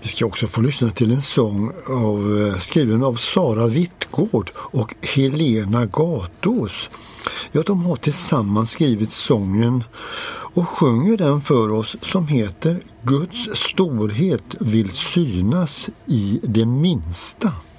Vi ska också få lyssna till en sång skriven av Sara Wittgård och Helena Gatås. Ja, de har tillsammans skrivit sången och sjunger den för oss som heter Guds storhet vill synas i det minsta.